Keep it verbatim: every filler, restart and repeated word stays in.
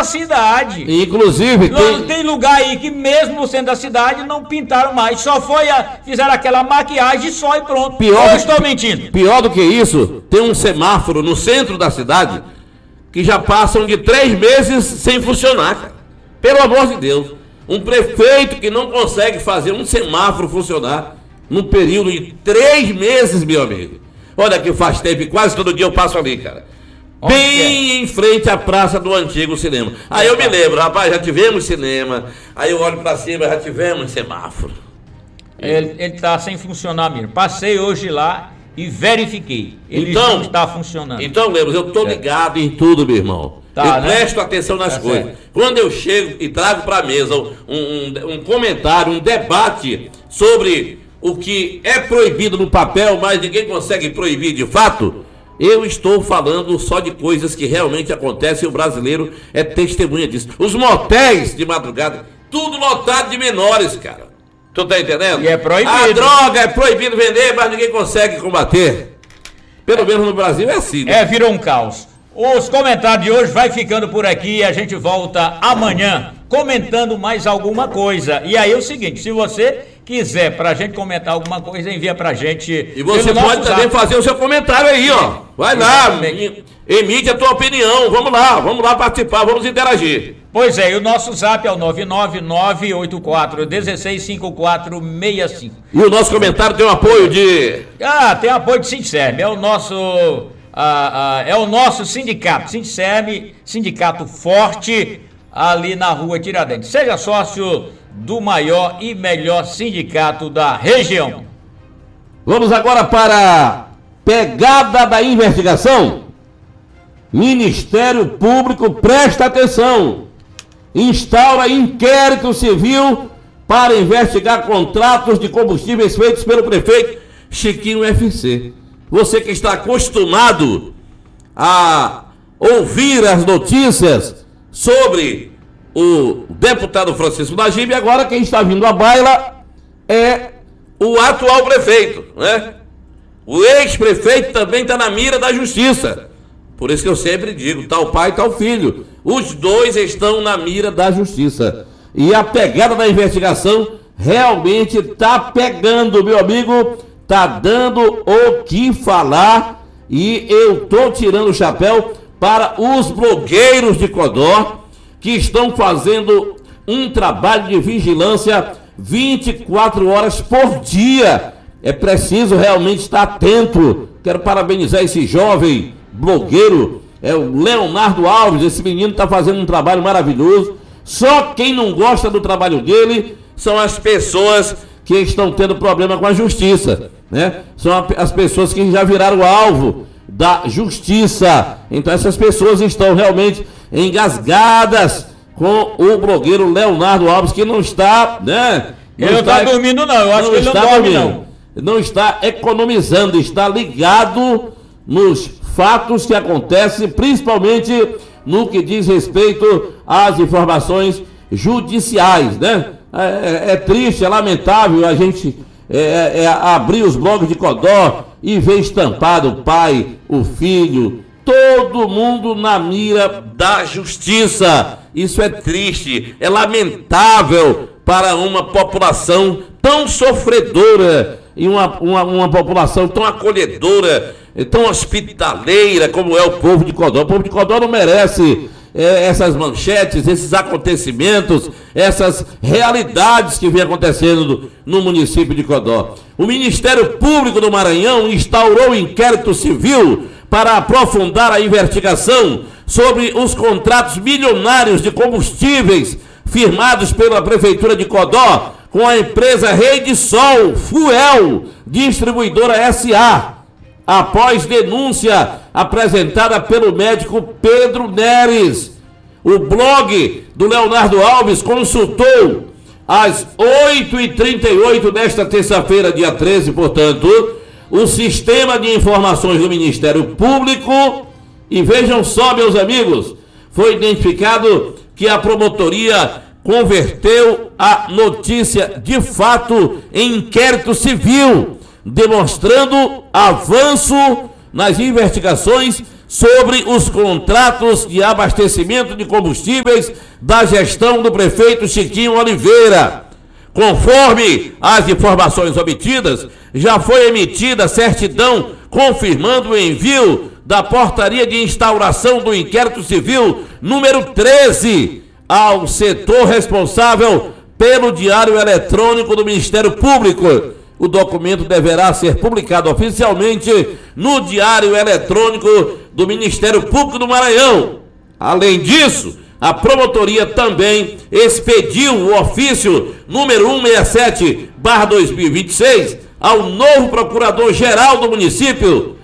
cidade. Inclusive, tem... tem lugar aí que mesmo no centro da cidade não pintaram mais, só foi a... fizeram aquela maquiagem só e pronto. Pior, eu estou mentindo. Pior do que isso, tem um semáforo no centro da cidade que já passam de três meses sem funcionar, cara. Pelo amor de Deus. Um prefeito que não consegue fazer um semáforo funcionar num período de três meses, meu amigo. Olha que faz tempo, quase todo dia eu passo ali, cara. Bem em frente à praça do antigo cinema. Aí eu me lembro, rapaz, já tivemos cinema. Aí eu olho pra cima, já tivemos semáforo. Ele, ele tá sem funcionar mesmo. Passei hoje lá e verifiquei. Ele então, não está funcionando. Então, Lemos, eu tô ligado em tudo, meu irmão. Tá, eu né? presto atenção nas tá coisas. Certo. Quando eu chego e trago pra mesa um, um, um comentário, um debate sobre o que é proibido no papel, mas ninguém consegue proibir de fato, eu estou falando só de coisas que realmente acontecem e o brasileiro é testemunha disso. Os motéis de madrugada, tudo lotado de menores, cara. Tu tá entendendo? E é proibido. A droga é proibido vender, mas ninguém consegue combater. Pelo é. menos no Brasil é assim. Né? É, virou um caos. Os comentários de hoje vai ficando por aqui e a gente volta amanhã comentando mais alguma coisa. E aí é o seguinte, se você quiser pra gente comentar alguma coisa, envia pra gente. E você pode também zap. fazer o seu comentário aí, ó. Vai lá, emite a tua opinião. Vamos lá, vamos lá participar, vamos interagir. Pois é, e o nosso zap é o nove nove nove oito quatro um seis cinco quatro seis cinco. E o nosso comentário tem o apoio de... Ah, tem apoio de Sindicerme, é o nosso... Ah, ah, é o nosso sindicato, Sindicerme, sindicato forte, ali na rua Tiradentes. Seja sócio do maior e melhor sindicato da região. Vamos agora para a pegada da investigação. Ministério Público, presta atenção. Instaura inquérito civil para investigar contratos de combustíveis feitos pelo prefeito Chiquinho F C. Você que está acostumado a ouvir as notícias sobre o deputado Francisco Najib, agora quem está vindo à baila é o atual prefeito, né? O ex-prefeito também está na mira da justiça. Por isso que eu sempre digo, tal pai, tal filho. Os dois estão na mira da justiça. E a pegada da investigação realmente está pegando, meu amigo, está dando o que falar. E eu estou tirando o chapéu para os blogueiros de Codó, que estão fazendo um trabalho de vigilância vinte e quatro horas por dia. É preciso realmente estar atento. Quero parabenizar esse jovem blogueiro, é o Leonardo Alves. Esse menino está fazendo um trabalho maravilhoso. Só quem não gosta do trabalho dele são as pessoas que estão tendo problema com a justiça, né? São as pessoas que já viraram alvo da justiça. Então essas pessoas estão realmente engasgadas com o blogueiro Leonardo Alves, que não está, né? Não ele está, não está dormindo não, eu acho que ele não dorme não. Não está economizando, está ligado nos fatos que acontecem, principalmente no que diz respeito às informações judiciais, né? É, é triste, é lamentável a gente é, é, abrir os blogs de Codó e ver estampado o pai, o filho, todo mundo na mira da justiça. Isso é triste, é lamentável para uma população tão sofredora e uma, uma, uma população tão acolhedora, tão hospitaleira como é o povo de Codó. O povo de Codó não merece é, essas manchetes, esses acontecimentos, essas realidades que vem acontecendo no, no município de Codó. O Ministério Público do Maranhão instaurou um inquérito civil para aprofundar a investigação sobre os contratos milionários de combustíveis firmados pela Prefeitura de Codó com a empresa Rede Sol Fuel Distribuidora S A, após denúncia apresentada pelo médico Pedro Neres. O blog do Leonardo Alves consultou às oito e trinta e oito desta terça-feira, dia treze, portanto, o sistema de informações do Ministério Público e vejam só, meus amigos, foi identificado que a promotoria converteu a notícia de fato em inquérito civil, demonstrando avanço nas investigações sobre os contratos de abastecimento de combustíveis da gestão do prefeito Chiquinho Oliveira. Conforme as informações obtidas, já foi emitida certidão confirmando o envio da portaria de instauração do inquérito civil número treze ao setor responsável pelo Diário Eletrônico do Ministério Público. O documento deverá ser publicado oficialmente no Diário Eletrônico do Ministério Público do Maranhão. Além disso, a promotoria também expediu o ofício número cento e sessenta e sete barra dois mil e vinte e seis ao novo procurador-geral do município,